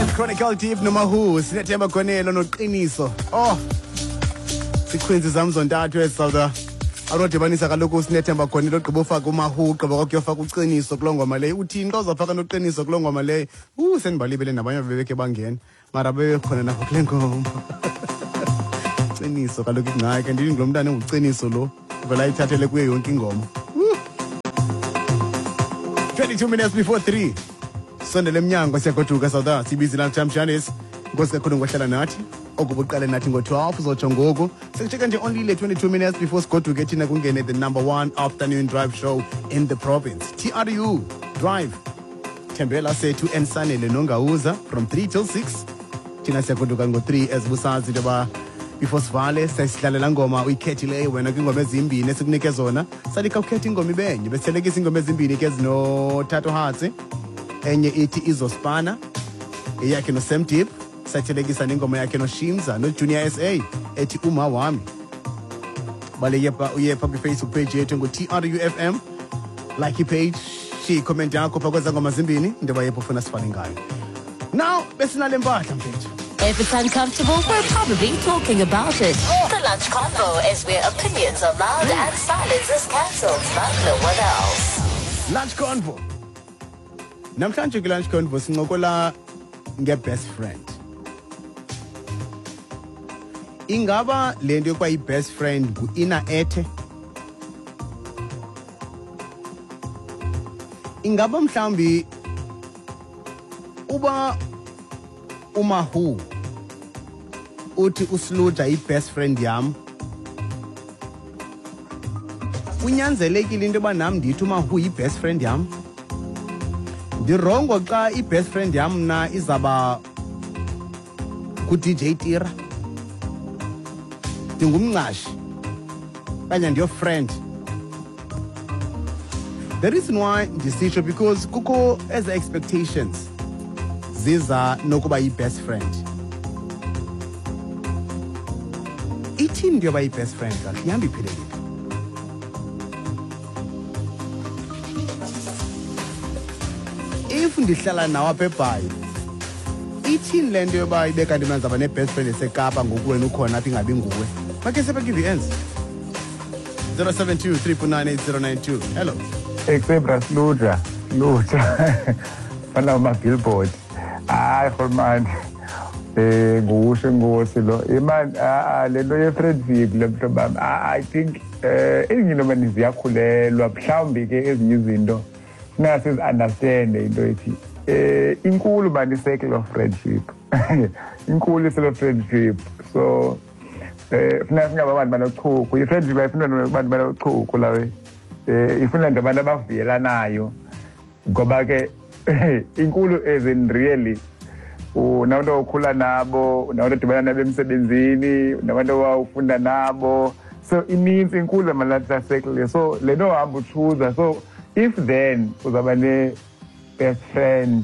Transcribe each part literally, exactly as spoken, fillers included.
Chronicle Deep nomahu sinethemba khonelo noqiniso. Oh. Sikhwenzi zami zontathu eSouth Arodibanisa kaloku sinethemba khonelo ogqiba ufaka umahu ugqiba kokuyofaka uqiniso kulongoma le uthini xa uzafaka noqiniso kulongoma le uh senibalibele nabanye bebeke bangena mara bebekhona nakho kule ngoma. Qiniso kaloku ingake ndini ngilomntana enguqiniso lo vela ithathele kuye yonke ingoma. twenty-two minutes before three. Sondele emnyango siyagoduka South sibizi la champions ngosi kakhulu ngohlala nathi okubuqale nathi ngo twelve uzotsho ngoku sekucheka nje only le twenty-two minutes before sigoduke thina kungene the number one afternoon drive show in the province T R U drive Thembela sethu ensanele nongawuza from three till six thina siyagoduka ngo three ezibusazi ndoba before sivale sesihlalela ngoma uyikhethileyo wena kwingoma ezimbini esikunike zona salika ukhetha ingoma ibenye beselekisa ingoma ezimbini ke zino Thato Hatsi enye ithi izospana eyakhe no Sam Deep sathelekisa nengoma yakhe no Shimza no Junior S A ethi uma wami bale yepa uyepa ku Facebook page yethu ngo T R U F M like page shi comment yakho phakwenza ngoma zimbini ndoba yepo funa sifane ngayo now besinale mpahla mfethu. If it's uncomfortable, we're probably talking about it. Oh. The Lunch Convo is where opinions are loud and silence is cancelled like no one else. Lunch Convo. Namhlanje ku Lunch Convo sincokola nge-best friend. Ingaba lento yokuba i-best friend ku-ina ethe? Ingaba mhlambi uba umahu uthi uSluja i-best friend yam kunyanzelekile into yoba nam ndithi umahu yi-best friend yam ndirongo xa i-best friend yam mna izaba ku-D J Tira ndingumnqashi kanye ndiyo-friend. The reason why ndisitsho because kukho ezi expectations ziza nokuba yi-best friend. Ithini ndiyoba yi-best friend kahle ihamba iphelelile. If ndihlala nawe apha eBhayi ithini le nto yoba ibe kanti mna ndizaba ne-best friend eseKapa ngoku wena ukhona apha ingabi nguwe. Makhe sebegive i-ends zero seven two three four nine eight zero nine two. Hello Exebra Sluja Sluja fana uma-billboard. Hayi Holman eh ngusho ngosi lo imani le nto ye-friendship le mhlobami I think eh ingino manje ziyakhulelwa mhlawumbi ke ezinye izinto nasi understand into ethi eh inkulu manje circle of friendship inkulu circle of friendship so eh funa singaba abantu banochuku i-friendship ayifuna abantu banochuku lawe eh ifuna nje abantu abaviyelanayo ngoba ke inkulu as in really unabantu okhula nabo unabantu odibana nabo emsebenzini unabantu owufunda nabo so ininzi inkulu amalata circle so le nto hamba uchuza so if then uzaba ne best friend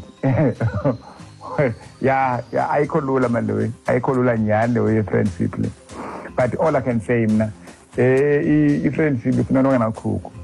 ya ya ayikho lula manje ayikho lula nyane we friendship le but all I can say mna eh i friendship ifuna nonganakhuku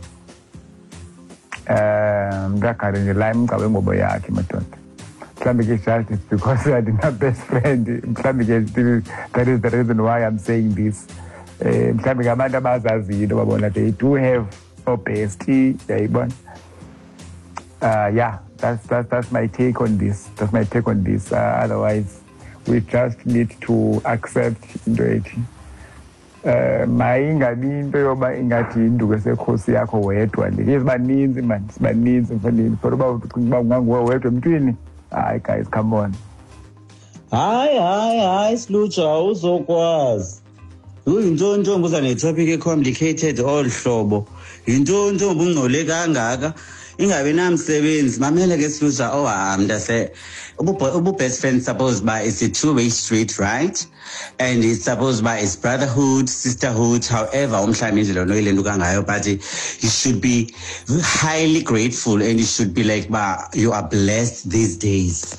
um ngakare nje la imcawe ngobo yakhe madoda mhlambe ke just it's because I didn't have best friend mhlambe ke that is the reason why I'm saying this eh mhlambe ke abantu abazaziyo babona they do have no bestie yayibona uh yeah that's that's that's my take on this that's my take on this uh, otherwise we just need to accept into ethi eh mayingabi into yoba ingathi induku sekhosi yakho wedwa le yezibaninzi man sibaninzi mfandini for uba ucinga nganguwe wedwa emntwini hayi guys come on hayi hayi hayi Sluja uzokwazi uyintshontsho ngoza ne-topic e-complicated all hlobo intshontsho ubungcole kangaka ingabe namsebenzi mamele ke Sluja owami ndase ubu best friend supposed by it's a two-way street, right? And it's supposed by it's brotherhood, sisterhood, however umhlawumbe indlela noyilento kangayo, but you should be highly grateful and you should be like ba you are blessed these days.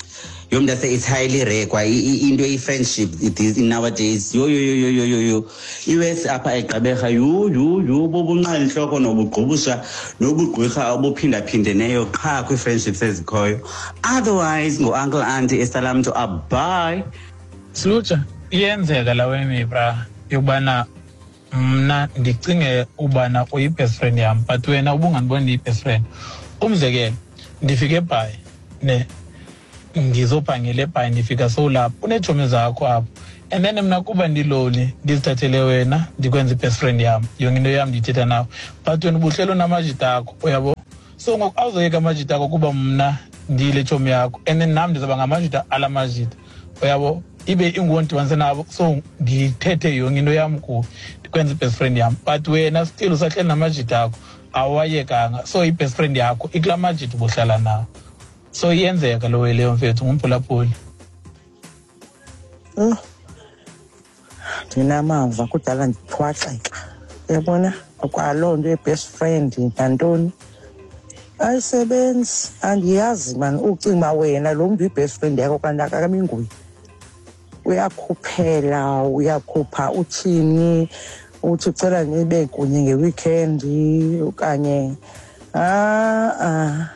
yomntu ase it's highly rare kwa i- i- into i-friendship it is nowadays yo yo yo yo yo yo yo iwes apha eGqeberha yu yu yu bobunqala inhloko nobugqubusha nobugqwirha obuphindaphindeneyo qha kwi-friendships ezikhoyo otherwise ngo-uncle auntie esalam to abye. Slutsha iyenzeka la wemi bra yokubana mna ndicinge ubana uyi-best friend yam but wena ubungandiboni ndiyi-best friend. Umzekelo ndifike ebhayi ne ngizophangela ebhayi ndifika sowulapho uneetshomi zakho apho and then mna kuba ndiloli ndizithathele wena ndikwenza i-best friend yam yonke into yam ndiyithetha nawe but wena ubuhlelo namajita akho uyabo so ngoku awuzoyeka amajita akho kuba mna ndiyile tshomi yakho and then nam ndizawuba ngamajita ala majita uyabo ibe ingondibanise nabo so ndithethe yonke into yam kuwe ndikwenza i-best friend yam but wena still usahleli namajita akho awayekanga so i-best friend yakho ikula majita ubuhlala nawo so iyenzeka lo leyo mfethu ngumphulaphuli. Oh, ndinamava kudala ndithwaxeka uyabona kwaloo nto ye-best friend nantoni ayisebenzi andiyazi mani ucinga wena lo mntu i-best friend yakho kanti akakabi nguye uyakhuphela uyakhupha uthini uthi ucela nibe kunye ngeweekendi okanye ah ah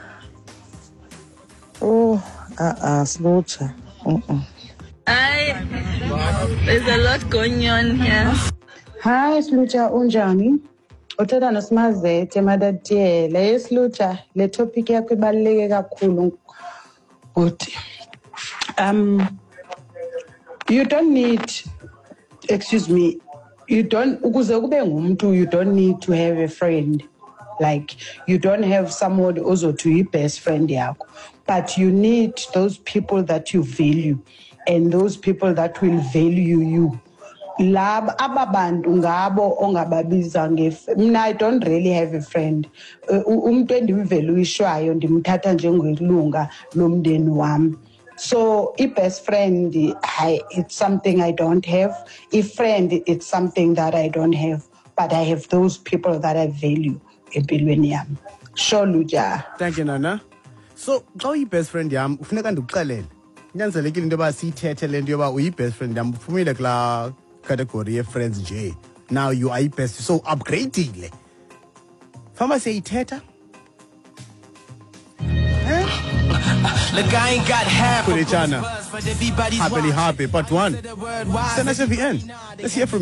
oh ah ah Slutsha. Mm-mm. Hi, there's a lot going on here. Hi Slutsha, unjani? Uthetha noSimazete Madatiyela. Yes Slutsha, le topic yakho ibaluleke kakhulu. But um you don't need, excuse me, you don't ukuze kube ngumuntu, you don't need to have a friend. Like you don't have someone also to your best friend yakho, but you need those people that you value and those people that will value you. Lab ababantu ngabo ongababiza ngef. Mina I don't really have a friend. Umuntu endimvaluishwayo ndimthatha njengelunga lomndeni wami. So a best friend, I, it's something I don't have. A friend, it's something that I don't have. But I have those people that I value. Empilweni yami. Sure Luja. Thank you Nana. So xa uyi-best friend yam ufuneka ndikuxelele inyanzelekile into yoba siyithethe le nto yoba uyi-best friend yam uphumile kulaa category ye-friends nje now you are i-best so upgradeile fama siyayithetha Look, I ain't got half Kulichana. of buzz, but everybody's happily watching. happy part one To the word wise. send us at the end let's hear from